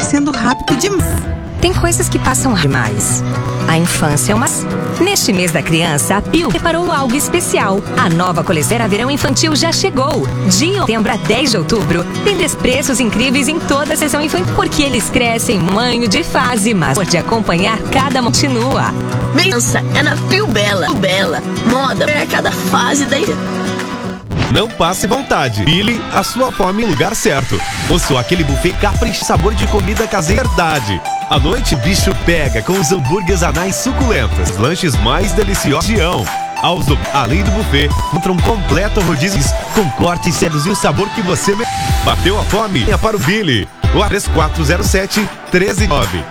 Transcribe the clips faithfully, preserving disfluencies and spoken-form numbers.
sendo rápido demais. Tem coisas que passam demais. A infância é uma... Neste mês da criança, a Pio preparou algo especial. A nova coleção Verão Infantil já chegou. De setembro a dez de outubro, tem preços incríveis em toda a seção infantil. Porque eles crescem manho de fase, mas pode acompanhar cada continua. Criança é na Pio Bela. Pio Bela. Moda para cada fase da... Não passe vontade. Billy, a sua fome em lugar certo. Ou só aquele buffet capricho sabor de comida caseira verdade. À noite, o bicho pega com os hambúrgueres anais suculentos. Lanches mais deliciosos. Aos do... Além do buffet, encontra um completo rodízio com cortes sérios e o sabor que você... Me... Bateu a fome? Venha para o Billy. O três quatro zero sete, um três nove.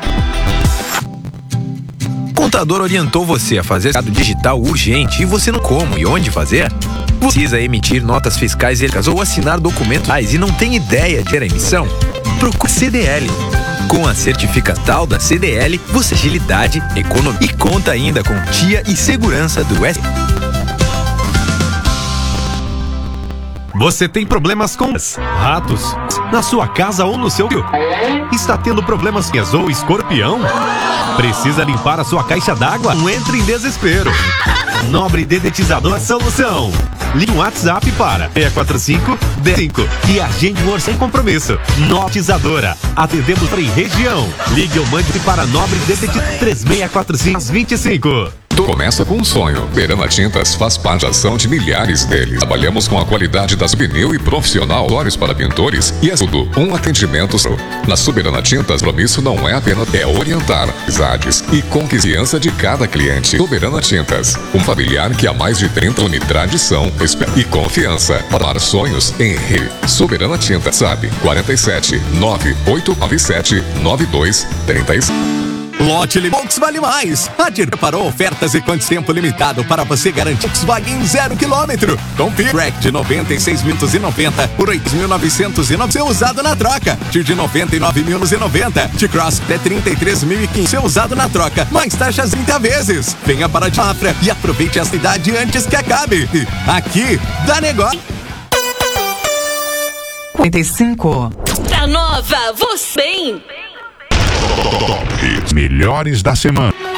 O contador orientou você a fazer certificado digital urgente e você não como e onde fazer? Precisa emitir notas fiscais ou assinar documentos e não tem ideia de ter a emissão? Procure C D L. Com a certificatal da C D L, você tem agilidade, economia e conta ainda com T I A e segurança do S. Você tem problemas com ratos na sua casa ou no seu rio? Está tendo problemas com ou escorpião? Precisa limpar a sua caixa d'água? Não entre em desespero. Nobre Dedetizador Solução. Ligue o WhatsApp para seis quatro cinco, um zero cinco e agende um sem compromisso. Notizadora. Atendemos para região. Ligue ou mande para Nobre Dedetizador três seis quatro cinco, vinte e cinco. Começa com um sonho. Verana Tintas faz parte da ação de milhares deles. Trabalhamos com a qualidade da pneu e profissional, olhos para pintores e é tudo. Um atendimento na Soberana Tintas. Compromisso não é apenas é orientar amizades e confiança de cada cliente. Soberana Tintas, um familiar que há mais de trinta anos de tradição e confiança para sonhos em Rio. Soberana Tintas, sabe? quarenta e sete, nove oito nove sete, nove dois três cinco. Lote Volkswagen vale mais. A Dir preparou ofertas e quanto tempo limitado para você garantir Volkswagen zero quilômetro. Confira Track de noventa e seis mil e noventa por oito mil novecentos e noventa ser usado na troca. Tio de noventa e nove mil e noventa. T-Cross até trinta e três mil e quinhentos ser usado na troca. Mais taxas trinta vezes. Venha para a Mafra e aproveite a cidade antes que acabe. Aqui dá negócio. quarenta e cinco. Pra nova, você bem. Melhores da semana.